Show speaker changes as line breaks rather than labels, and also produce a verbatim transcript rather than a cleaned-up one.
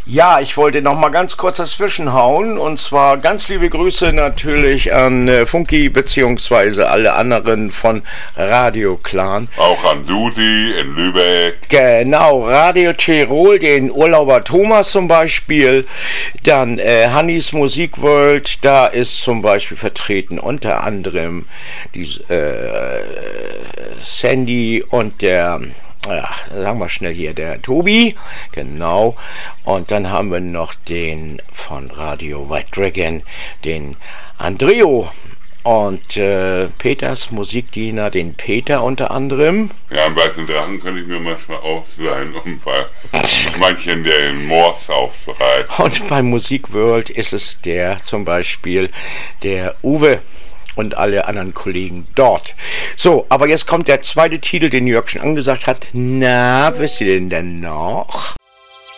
Ja, ich wollte noch mal ganz kurz dazwischen hauen und zwar ganz liebe Grüße natürlich an äh, Funky beziehungsweise alle anderen von Radio Clan.
Auch an Susi in Lübeck.
Genau, Radio Tirol, den Urlauber Thomas zum Beispiel. Dann äh, Hannis Musik World, da ist zum Beispiel vertreten unter anderem die äh, Sandy und der... Ja, sagen wir schnell hier, der Tobi, genau, und dann haben wir noch den von Radio White Dragon, den Andreo und äh, Peters Musikdiener, den Peter unter anderem.
Ja, am Weißen Drachen könnte ich mir manchmal ausleihen, um bei manchen den Morse aufzureißen.
Und bei Musik World ist es der zum Beispiel, der Uwe. Und alle anderen Kollegen dort. So, aber jetzt kommt der zweite Titel, den Jörg schon angesagt hat. Na, wisst ihr den denn noch?